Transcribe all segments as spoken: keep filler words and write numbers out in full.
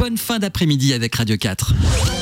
bonne fin d'après-midi avec Radio quatre.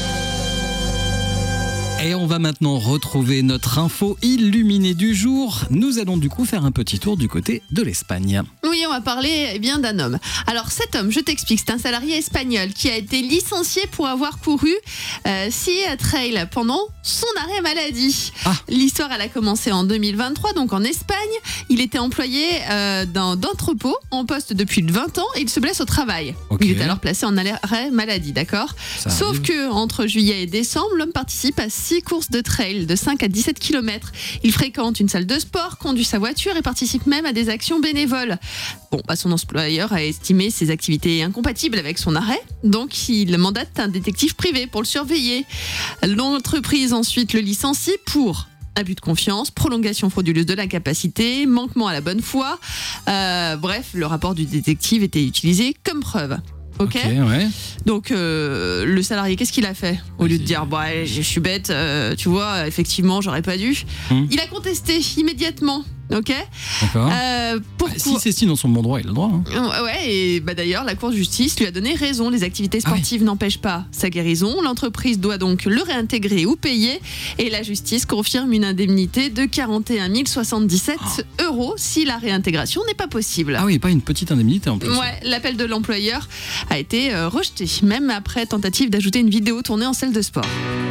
Et on va maintenant retrouver notre info illuminée du jour. Nous allons du coup faire un petit tour du côté de l'Espagne. Oui, on va parler eh bien d'un homme. Alors cet homme, je t'explique, c'est un salarié espagnol qui a été licencié pour avoir couru euh, Sea Trail pendant son arrêt maladie. Ah. L'histoire, elle a commencé en deux mille vingt-trois, donc en Espagne. Il était employé euh, dans d'entrepôt en poste depuis vingt ans et il se blesse au travail. Okay. Il est alors placé en arrêt maladie, d'accord ? Ça Sauf arrive. que entre juillet et décembre, l'homme participe à six courses de trail de cinq à dix-sept kilomètres. Il fréquente une salle de sport, conduit sa voiture et participe même à des actions bénévoles. Bon, bah son employeur a estimé ses activités incompatibles avec son arrêt, donc il mandate un détective privé pour le surveiller. L'entreprise ensuite le licencie pour abus de confiance, prolongation frauduleuse de la capacité, manquement à la bonne foi. Euh, bref, le rapport du détective était utilisé comme preuve. Ok, Ok, ouais. donc euh, le salarié, qu'est-ce qu'il a fait ? Au lieu de dire bah, je suis bête, euh, tu vois, effectivement, j'aurais pas dû. Hum. Il a contesté immédiatement. Ok. D'accord. Euh, pourquoi Bah, si c'est si dans son bon droit, il a le droit. Hein. Ouais, et bah d'ailleurs, la Cour de justice lui a donné raison. Les activités sportives n'empêchent pas sa guérison. L'entreprise doit donc le réintégrer ou payer. Et la justice confirme une indemnité de quarante et un mille soixante-dix-sept Oh. euros si la réintégration n'est pas possible. Ah oui, pas une petite indemnité en plus. Ouais, l'appel de l'employeur a été euh, rejeté, même après tentative d'ajouter une vidéo tournée en salle de sport.